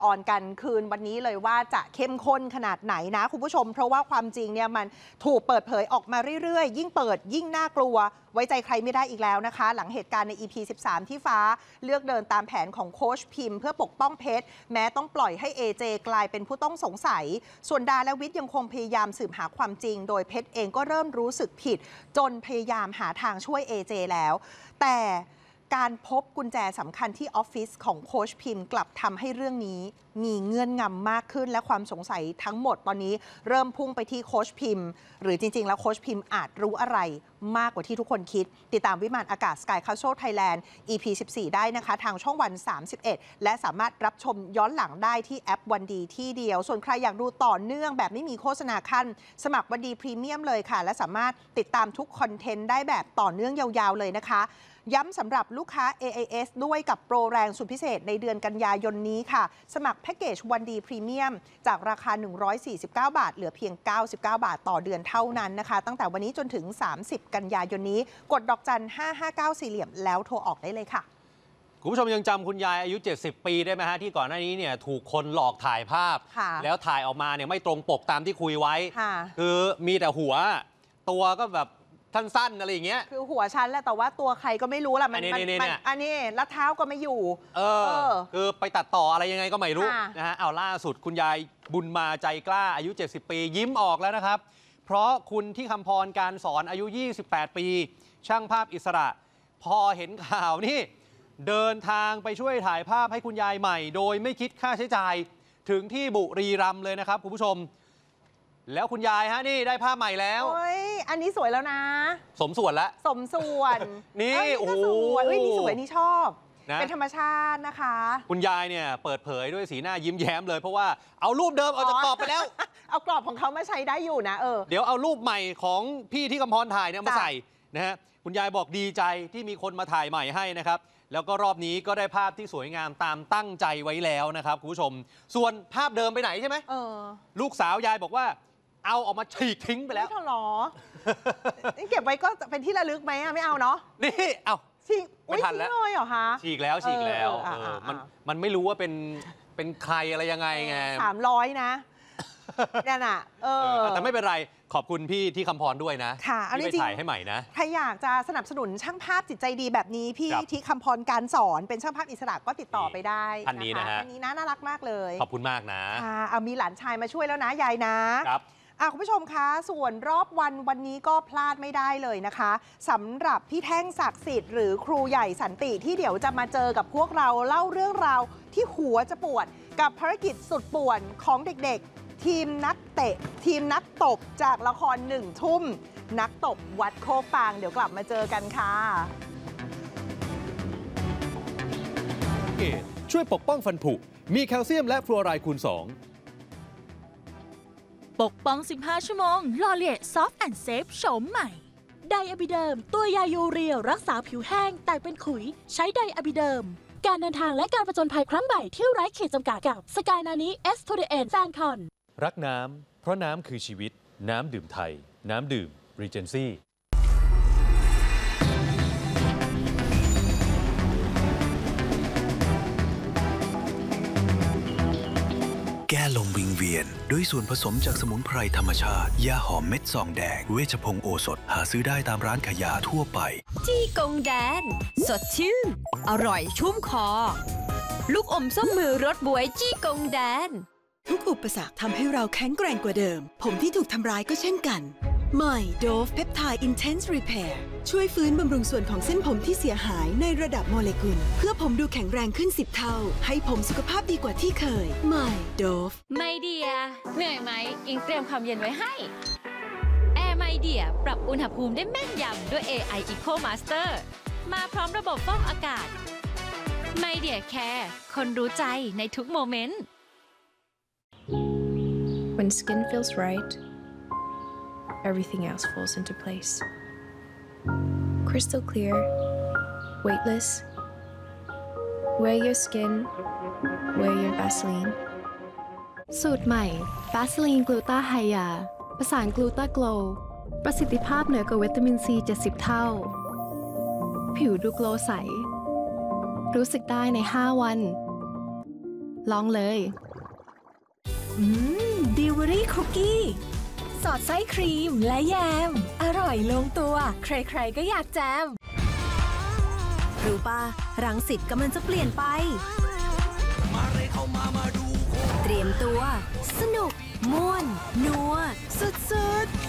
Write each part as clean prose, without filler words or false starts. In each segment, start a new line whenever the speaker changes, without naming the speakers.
ออนกันคืนวันนี้เลยว่าจะเข้มข้นขนาดไหนนะคุณผู้ชมเพราะว่าความจริงเนี่ยมันถูกเปิดเผยออกมาเรื่อยๆยิ่งเปิดยิ่งน่ากลัวไว้ใจใครไม่ได้อีกแล้วนะคะหลังเหตุการณ์ใน EP 13 ที่ฟ้าเลือกเดินตามแผนของโค้ชพิมพ์เพื่อปกป้องเพชรแม้ต้องปล่อยให้ AJ กลายเป็นผู้ต้องสงสัยส่วนดาและวิทย์ยังคงพยายามสืบหาความจริงโดยเพชรเองก็เริ่มรู้สึกผิดจนพยายามหาทางช่วย AJ แล้วแต่การพบกุญแจสำคัญที่ออฟฟิศของโค้ชพิมพ์กลับทำให้เรื่องนี้มีเงื่อนงำมากขึ้นและความสงสัยทั้งหมดตอนนี้เริ่มพุ่งไปที่โค้ชพิมพ์หรือจริงๆแล้วโค้ชพิมพ์อาจรู้อะไรมากกว่าที่ทุกคนคิดติดตามวิมานอากาศ Sky Castle Thailand EP 14 ได้นะคะทางช่องวัน 31 และสามารถรับชมย้อนหลังได้ที่แอปวันดีที่เดียวส่วนใครอยากดูต่อเนื่องแบบไม่มีโฆษณาขั้นสมัครวันดีพรีเมียมเลยค่ะและสามารถติดตามทุกคอนเทนต์ได้แบบต่อเนื่องยาวๆเลยนะคะย้ำสำหรับลูกค้า AIS ด้วยกับโปรแรงสุดพิเศษในเดือนกันยายนนี้ค่ะสมัครแพ็กเกจวันดีพรีเมียมจากราคา149 บาทเหลือเพียง99 บาทต่อเดือนเท่านั้นนะคะตั้งแต่วันนี้จนถึง30กันยายนนี้กดดอกจัน559สี่เหลี่ยมแล้วโทรออกได้เลยค่ะ
คุณผู้ชมยังจำคุณยายอายุ70 ปีได้ไหมฮะที่ก่อนหน้านี้เนี่ยถูกคนหลอกถ่ายภาพแล้วถ่ายออกมาเนี่ยไม่ตรงปกตามที่คุยไว้คือมีแต่หัวตัวก็แบบสั้นๆอะไรอย่างเงี้ย
คือหัวฉันแหละแต่ว่าตัวใครก็ไม่รู้แหละมันอันนี้แล้วเท้าก็ไม่อยู่
คือไปตัดต่ออะไรยังไงก็ไม่รู้นะฮะเอาล่าสุดคุณยายบุญมาใจกล้าอายุ70 ปียิ้มออกแล้วนะครับเพราะคุณที่คำพรการสอนอายุ28 ปีช่างภาพอิสระพอเห็นข่าวนี่เดินทางไปช่วยถ่ายภาพให้คุณยายใหม่โดยไม่คิดค่าใช้จ่ายถึงที่บุรีรัมย์เลยนะครับคุณผู้ชมแล้วคุณยายฮะนี่ได้ภาพใหม่แล้ว
อันนี้สวยแล้วนะ
สมส่วนแล้ว
สมส่วน
นี่โอ้โห
นี่สวยนี่ชอบเป็นธรรมชาตินะคะ
คุณยายเนี่ยเปิดเผยด้วยสีหน้ายิ้มแย้มเลยเพราะว่าเอารูปเดิมเอาจากกรอบไปแล้ว
เอากรอบของเขามาใช้ได้อยู่นะ
เดี๋ยวเอารูปใหม่ของพี่ที่กำพรถ่ายเนี่ยมาใส่นะฮะคุณยายบอกดีใจที่มีคนมาถ่ายใหม่ให้นะครับแล้วก็รอบนี้ก็ได้ภาพที่สวยงามตามตั้งใจไว้แล้วนะครับคุณผู้ชมส่วนภาพเดิมไปไหนใช่ไหมลูกสาวยายบอกว่าเอาออกมาฉีกทิ้งไปแล้ว
ไม่หรอนี่เก็บไว้ก็เป็นที่ระลึกไหมไม่เอาเนาะ
นี่เอา
ฉีกไม่ทันแล้วเลยเหรอคะ
ฉีกแล้วมันไม่รู้ว่าเป็นใครอะไรยังไงไง
300นะนั่นน่ะ
แต่ไม่เป็นไรขอบคุณพี่ที่คำพรด้วยนะที่ไปถ่ายให้ใหม่นะ
ใครอยากจะสนับสนุนช่างภาพจิตใจดีแบบนี้พี่ที่คำพรการสอนเป็นช่างภาพอิสระก็ติดต่อไปได้
ท่านนี้นะฮะ
ท่านนี้น่ารักมากเลย
ขอบคุณมากนะ
เอามีหลานชายมาช่วยแล้วนะยายนะครับคุณผู้ชมคะส่วนรอบวันนี้ก็พลาดไม่ได้เลยนะคะสำหรับพี่แท่งศักดิ์สิทธิ์หรือครูใหญ่สันติที่เดี๋ยวจะมาเจอกับพวกเราเล่าเรื่องราวที่หัวจะปวดกับภารกิจสุดป่วนของเด็กๆทีมนักเตะทีมนักตบจากละคร1 ทุ่มนักตบวัดโคกปางเดี๋ยวกลับมาเจอกันค่ะ
ช่วยปกป้องฟันผุมีแคลเซียมและฟลูออไรด์คูณ 2
ปกป้อง15 ชั่วโมงลอเลียซอฟต์แอนด์เซฟโฉมใหม่ไดอะบิเดิมตัวยายูเรียรักษาผิวแห้งแตกเป็นขุยใช้ไดอะบิเดิมการเดินทางและการผจญภัยครั้งใหม่ที่ไร้ขีดจำกัดกับสกายนานี้ S to the End แฟนคอน
รักน้ำเพราะน้ำคือชีวิตน้ำดื่มไทยน้ำดื่ม Regency
แก้ลมวิงเวียนด้วยส่วนผสมจากสมุนไพรธรรมชาติยาหอมเม็ดซองแดงเวชพงศ์โอสถหาซื้อได้ตามร้านขายยาทั่วไป
จี้กงแดนสดชื่นอร่อยชุ่มคอลูกอมส้มมือรสบวยจี้กงแดน
ทุกอุปสรรคทำให้เราแข็งแกร่งกว่าเดิมผมที่ถูกทำร้ายก็เช่นกันใหม่ Dove Peptide Intense Repair ช่วยฟื้นบำรุงส่วนของเส้นผมที่เสียหายในระดับโมเลกุลเพื่อผมดูแข็งแรงขึ้น10 เท่าให้ผมสุขภาพดีกว่าที่เคยใหม่ Dove
ไมเดียเหนื่อยไหมอิงเตรียมความเย็นไว้ให้แอร์ไมเดียปรับอุณหภูมิได้แม่นยำด้วย AI Eco Master มาพร้อมระบบฟอกอากาศไมเดียแคร์คนรู้ใจในทุกโมเมนต์
When skin feels right everything else falls into place. Crystal clear, weightless. Wear your skin, wear your Vaseline.
สูตรใหม่ Vaseline Gluta Hya ประสาน Gluta Glow ประสิทธิภาพเหนือกว่าวิตามินซี70 เท่าผิวดูโกลว์ใสรู้สึกได้ใน5 วันลองเลย
ดิวอรี่คุกกี้สอดไส้ครีมและแยมอร่อยลงตัวใครๆก็อยากแจมรู้ป่ะรังสิตกำลังจะเปลี่ยนไปเตรียมตัวสนุกม่วนนัวสุดๆ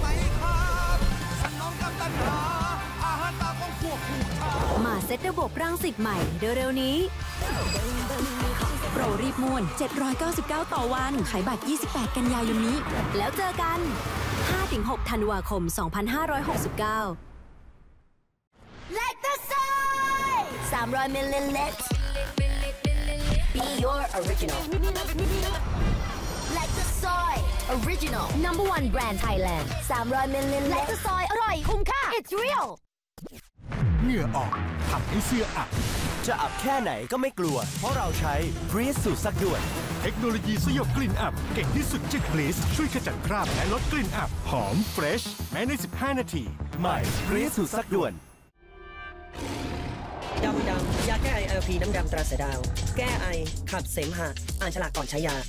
มาเซ็ตระบบรังสิตใหม่เร็วๆนี้โปรรีบม่วน799ต่อวันขายบัตร28กันยายนนี้แล้วเจอกัน 5-6 ธันวาคม 2569 Let the sun 300 milliliters Be your original Let the soy Original Number 1 brand Thailand 300 milliliters Let the soy อร่อยคุ้มค่า It's real
เหงื่อออกทำให้เสื้ออับจะอับแค่ไหนก็ไม่กลัวเพราะเราใช้ Breeze สูตรซักด่วนเทคโนโลยีสยบกลิ่นอับเก่งที่สุดจาก Breeze ช่วยขจัดคราบและลดกลิ่นอับหอมเฟรชแม้ใน15 นาทีใหม่ Breeze สูตรซักด่วน
ดำยาแก้ไอ LP น้ำดำตราเสือดาวแก้ไอขับเสมหะอ่านฉลากก่อนใช้ยา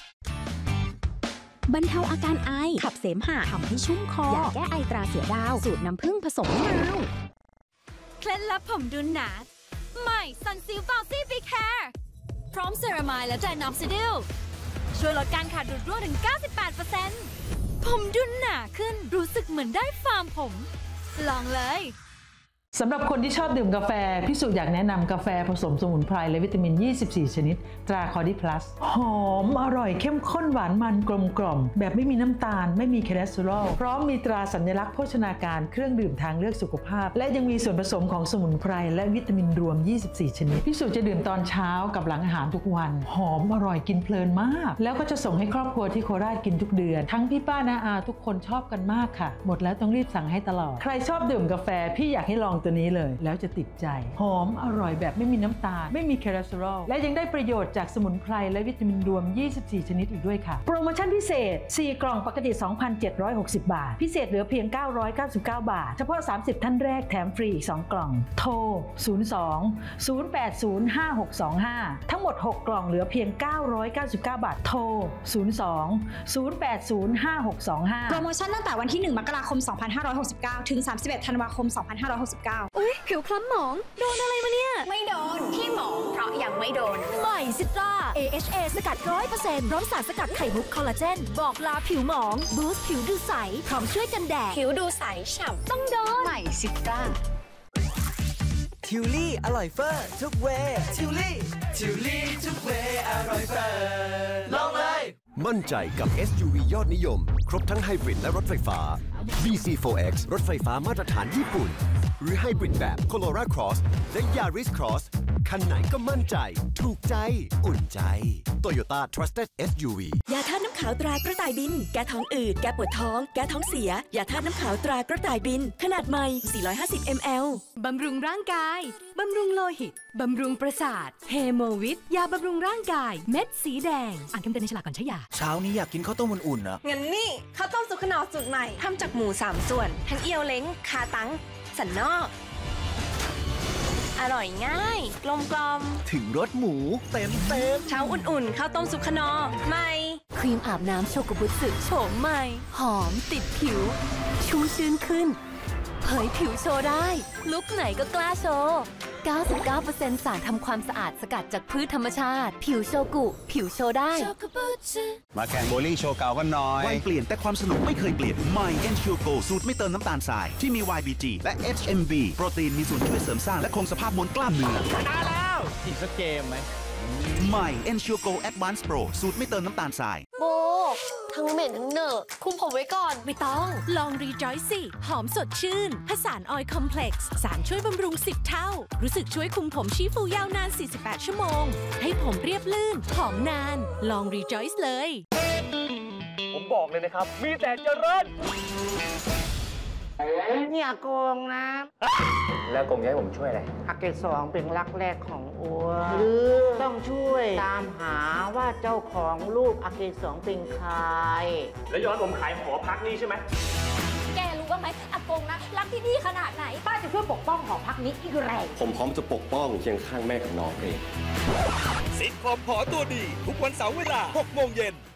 บรรเทาอาการไอขับเสมหะทำให้ชุ่มคอยาแก้ไอตราเสือดาวสูตรน้ำผึ้งผสมมะนาว
เคล็ดลับผมดูหนาใหม่ Sunsilk Bouncy Big Hair พร้อมเซรามายและไดนอมซิดิลช่วยลดการขาดดูดร่วงถึง 98% ผมดูหนาขึ้นรู้สึกเหมือนได้ฟาร์มผมลองเลย
สำหรับคนที่ชอบดื่มกาแฟพี่สุอยากแนะนำกาแฟผสมสมุนไพรและวิตามิน24ชนิดตราคอร์ดิพลัสหอมอร่อยเข้มข้นหวานมันกลมกล่อมแบบไม่มีน้ำตาลไม่มีคอเลสเตอรอลพร้อมมีตราสัญลักษณ์โภชนาการเครื่องดื่มทางเลือกสุขภาพและยังมีส่วนผสมของสมุนไพรและวิตามินรวม24ชนิดพี่สุจะดื่มตอนเช้ากับหลังอาหารทุกวันหอมอร่อยกินเพลินมากแล้วก็จะส่งให้ครอบครัวที่โคราชกินทุกเดือนทั้งพี่ป้าน้าอาทุกคนชอบกันมากค่ะหมดแล้วต้องรีบสั่งให้ตลอดใครชอบดื่มกาแฟพี่อยากให้ลองตัวนี้เลยแล้วจะติดใจหอมอร่อยแบบไม่มีน้ำตาลไม่มีคอเลสเตอรอลและยังได้ประโยชน์จากสมุนไพรและวิตามินรวม24ชนิดอีกด้วยค่ะโปรโมชั่นพิเศษ4กล่องปกติ 2,760 บาทพิเศษเหลือเพียง999 บาทเฉพาะ30ท่านแรกแถมฟรีอีก2กล่องโทร02-080-5625ทั้งหมด6กล่องเหลือเพียง999 บาทโทร02-080-5625
โปรโมชั่นตั้งแต่วันที่1 มกราคม 2569 ถึง 31 ธันวาคม 2569อุ๊ยผิวคล้ำหมองโดนอะไรมาเนี่ยไม่โดนที่หมองเพราะยังไม่โดน
ใหม่ซิตรา AHA สกัด 100% พร้อมสารสกัดไข่มุกคอลลาเจนบอกลาผิวหมองบูสต์ผิวดูใสพร้อมช่วยกันแดด
ผิวดูใสฉ่ำต้องโดนใหม่ซิตรา
ทิวลี่อร่อยเฟอร์ทุกเวทิวลี่ทุกเวอร่อยเฟอร์ลองเลยมั่นใจกับ SUV ยอดนิยมครบทั้งไฮบริดและรถไฟฟ้า BC4X รถไฟฟ้ามาตรฐานญี่ปุ่นหรือไฮบริดแบบ Corolla Cross และ Yaris Cross คันไหนก็มั่นใจถูกใจอุ่นใจ Toyota Trusted SUV
ยาธาตุน้ำขาวตรากระต่ายบินแก้ท้องอืดแก้ปวดท้องแก้ท้องเสียยาธาตุน้ำขาวตรากระต่ายบินขนาดใหม่450 ml
บำรุงร่างกายบำรุงโลหิตบำรุงประสาทเฮโมวิทยาบำรุงร่างกายเม็ดสีแดงอ่านคำเตือนในฉลากก่อนใช้ยา
เช้านี้อยากกินข้าวต้มอุ่นๆนะ
งั้นนี่ข้าวต้มสุกขนอสูตรใหม่ทำจากหมู3ส่วนทั้งเอียวเล้งคาตังสันนอกอร่อยง่ายกลม
ถึงรสหมูเต็ม
เช้าอุ่นๆข้าวต้มสุกขนอใหม่
ครีมอาบน้ำโชกุบุสึโฉมใหม่หอมติดผิวชุ่มชื้นขึ้นเผยผิวโชว์ได้ลุคไหนก็กล้าโชว์ 99% สารทำความสะอาดสกัดจากพืชธรรมชาติผิวโชกุผิวโชว์ได้
มาแข่งโบลิ่งโชว์เก่ากันหน่อยวัยเปลี่ยนแต่ความสนุกไม่เคยเปลี่ยนใหม่ Ensure Go สูตรไม่เติมน้ำตาลทรายที่มี YBG และ HMB โปรตีนมีส่วนช่วยเสริมสร้างและคงสภาพมวลกล้ามเนื้อชนะแล้วอีกสักเกมไหมใหม่ Ensure Go Advanced Pro สูตรไม่เติมน้ำตาลทราย
โบทั้งเหม็นทั้งเหนอะคุมผมไว้ก่อน
ไม่ต้องลองรีจอยสิหอมสดชื่นผสานออยล์คอมเพล็กซ์สารช่วยบำรุง10 เท่ารู้สึกช่วยคุมผมชี้ฟูยาวนาน48ชั่วโมงให้ผมเรียบลื่นหอมนานลองรีจอยส์เลย
ผมบอกเลยนะครับมีแต่เจริญ
อย่าโกงนะ
แล้วโกงจะให้ผมช่วยอะไร
อักเกสองเป็นรักแรกของอัวหรือต้องช่วยตามหาว่าเจ้าของรูปอักเกสองเป็นใคร
แล้วย้อนผมขายหอพักนี่ใช่ไหม
แกรู้ว่าไหมอากงนะรักที่นี่ขนาดไหนป้าจะช่วยปกป้องหอพักนี้อีกแรง
ผมพร้อมจะปกป้องเคียงข้างแม่กับน้องเอง
ซิทคอมหอตัวดีทุกวันเสาร์เวลา 6 โมงเย็น